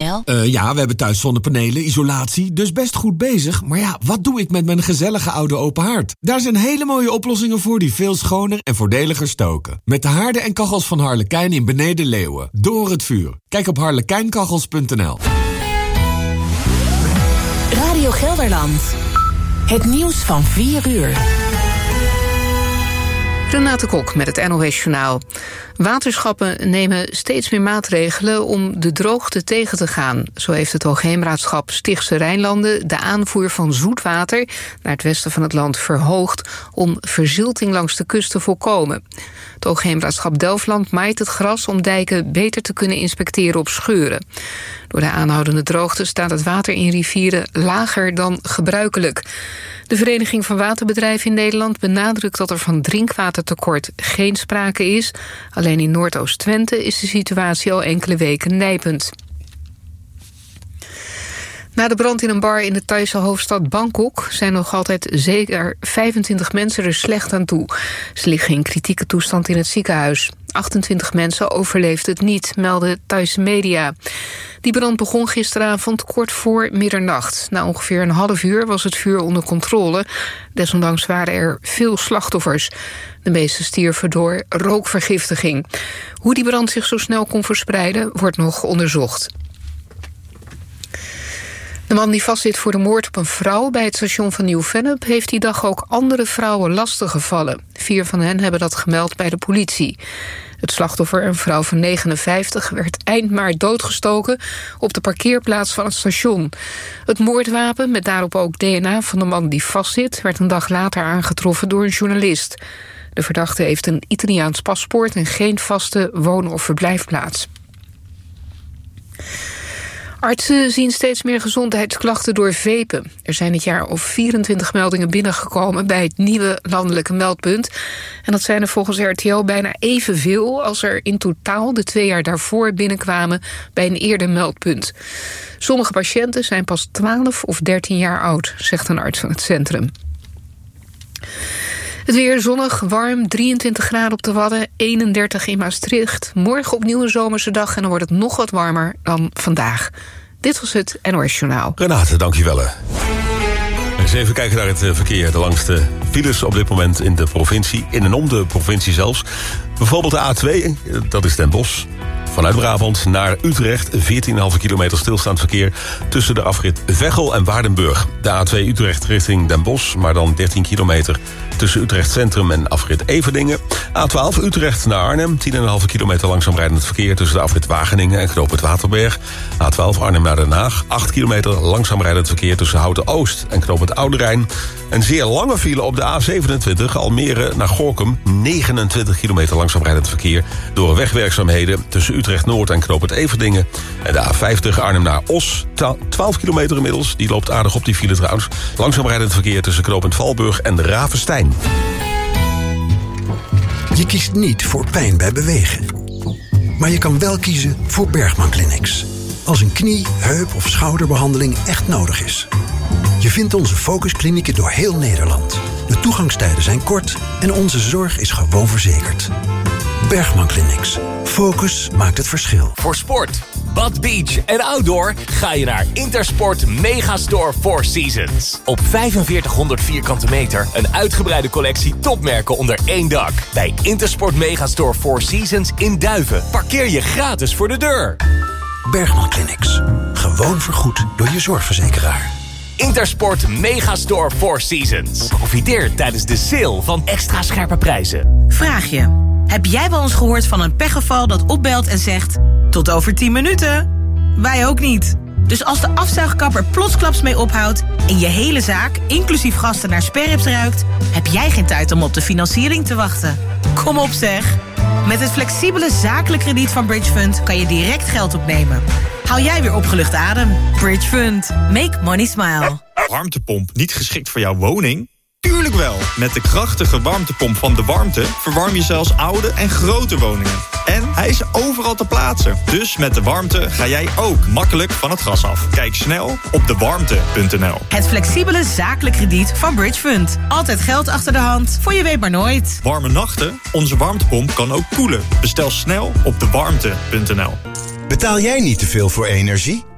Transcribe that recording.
zonnepaneel? Ja, we hebben thuis zonnepanelen, isolatie, dus best goed bezig. Maar ja, wat doe ik met mijn gezellige oude open haard? Daar zijn hele mooie oplossingen voor die veel schoner en voordeliger stoken. Met de haarden en kachels van Harlekijn in Beneden Leeuwen. Door het vuur. Kijk op harlekijnkachels.nl. Radio Gelderland. Het nieuws van 4 uur. Renate Kok met het NOS Journaal. Waterschappen nemen steeds meer maatregelen om de droogte tegen te gaan. Zo heeft het Hoogheemraadschap Stichtse Rijnlanden de aanvoer van zoetwater naar het westen van het land verhoogd om verzilting langs de kust te voorkomen. Het Hoogheemraadschap Delfland maait het gras om dijken beter te kunnen inspecteren op scheuren. Door de aanhoudende droogte staat het water in rivieren lager dan gebruikelijk. De Vereniging van Waterbedrijven in Nederland benadrukt dat er van drinkwatertekort geen sprake is. Alleen in Noordoost-Twente is de situatie al enkele weken nijpend. Na de brand in een bar in de Thaise hoofdstad Bangkok zijn nog altijd zeker 25 mensen er slecht aan toe. Ze liggen in kritieke toestand in het ziekenhuis. 28 mensen overleefden het niet, melden Thaise media. Die brand begon gisteravond kort voor middernacht. Na ongeveer een half uur was het vuur onder controle. Desondanks waren er veel slachtoffers. De meeste stierven door rookvergiftiging. Hoe die brand zich zo snel kon verspreiden, wordt nog onderzocht. De man die vastzit voor de moord op een vrouw bij het station van Nieuw-Vennep heeft die dag ook andere vrouwen lastiggevallen. 4 van hen hebben dat gemeld bij de politie. Het slachtoffer, een vrouw van 59, werd eind maart doodgestoken op de parkeerplaats van het station. Het moordwapen, met daarop ook DNA van de man die vastzit, werd een dag later aangetroffen door een journalist. De verdachte heeft een Italiaans paspoort en geen vaste woon- of verblijfplaats. Artsen zien steeds meer gezondheidsklachten door vapen. Er zijn dit jaar al 24 meldingen binnengekomen bij het nieuwe landelijke meldpunt. En dat zijn er volgens RTL bijna evenveel als er in totaal de 2 jaar daarvoor binnenkwamen bij een eerder meldpunt. Sommige patiënten zijn pas 12 of 13 jaar oud, zegt een arts van het centrum. Het weer zonnig, warm, 23 graden op de Wadden, 31 in Maastricht. Morgen opnieuw een zomerse dag en dan wordt het nog wat warmer dan vandaag. Dit was het NOS Journaal. Renate, dankjewel. Eens even kijken naar het verkeer. De langste files op dit moment in de provincie, in en om de provincie zelfs. Bijvoorbeeld de A2, dat is Den Bosch. Vanuit Brabant naar Utrecht, 14,5 kilometer stilstaand verkeer tussen de afrit Veghel en Waardenburg. De A2 Utrecht richting Den Bosch, maar dan 13 kilometer tussen Utrecht Centrum en afrit Everdingen. A12 Utrecht naar Arnhem, 10,5 kilometer langzaam rijdend verkeer tussen de afrit Wageningen en Knoop het Waterberg. A12 Arnhem naar Den Haag, 8 kilometer langzaam rijdend verkeer tussen Houten Oost en Knoop het Oude Rijn. Een zeer lange file op de A27 Almere naar Gorinchem, 29 kilometer langzaam rijdend verkeer door wegwerkzaamheden tussen Utrecht Noord en Knoop het Everdingen. En de A50 Arnhem naar Os, 12 kilometer inmiddels. Die loopt aardig op die file trouwens. Langzaam rijdend verkeer tussen Knooppunt Valburg en Ravenstein. Je kiest niet voor pijn bij bewegen. Maar je kan wel kiezen voor Bergman Clinics. Als een knie, heup of schouderbehandeling echt nodig is. Je vindt onze focusklinieken door heel Nederland. De toegangstijden zijn kort en onze zorg is gewoon verzekerd. Bergman Clinics. Focus maakt het verschil. Voor sport, bad, beach en outdoor ga je naar Intersport Megastore Four Seasons. Op 4500 vierkante meter een uitgebreide collectie topmerken onder één dak. Bij Intersport Megastore Four Seasons in Duiven parkeer je gratis voor de deur. Bergman Clinics. Gewoon vergoed door je zorgverzekeraar. Intersport Megastore Four Seasons. Profiteer tijdens de sale van extra scherpe prijzen. Vraag je. Heb jij wel eens gehoord van een pechgeval dat opbelt en zegt... tot over 10 minuten? Wij ook niet. Dus als de afzuigkapper plotsklaps mee ophoudt... en je hele zaak, inclusief gasten, naar sperrips ruikt... heb jij geen tijd om op de financiering te wachten. Kom op zeg. Met het flexibele zakelijk krediet van Bridge Fund... kan je direct geld opnemen. Haal jij weer opgelucht adem. Bridge Fund. Make money smile. Warmtepomp niet geschikt voor jouw woning? Tuurlijk wel! Met de krachtige warmtepomp van De Warmte verwarm je zelfs oude en grote woningen. En hij is overal te plaatsen. Dus met De Warmte ga jij ook makkelijk van het gas af. Kijk snel op dewarmte.nl. Het flexibele zakelijk krediet van Bridge Fund. Altijd geld achter de hand, voor je weet maar nooit. Warme nachten? Onze warmtepomp kan ook koelen. Bestel snel op dewarmte.nl. Betaal jij niet te veel voor energie?